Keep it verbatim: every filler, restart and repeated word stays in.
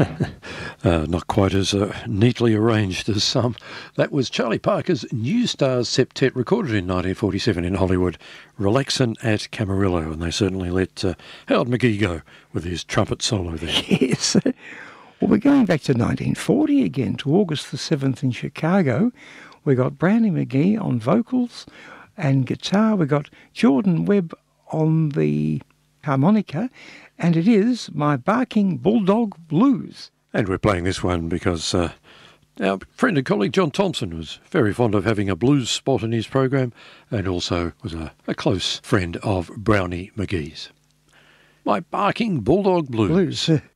uh, not quite as uh, neatly arranged as some. That was Charlie Parker's New Stars Septet, recorded in nineteen forty-seven in Hollywood, Relaxin' at Camarillo, and they certainly let uh, Howard McGhee go with his trumpet solo there. Yes. Well, we're going back to nineteen forty again, to August the seventh in Chicago. We got Brownie McGhee on vocals and guitar. We got Jordan Webb on the harmonica, and it is My Barking Bulldog Blues. And we're playing this one because uh, our friend and colleague John Thompson was very fond of having a blues spot in his program, and also was a, a close friend of Brownie McGhee's. My Barking Bulldog Blues. Blues.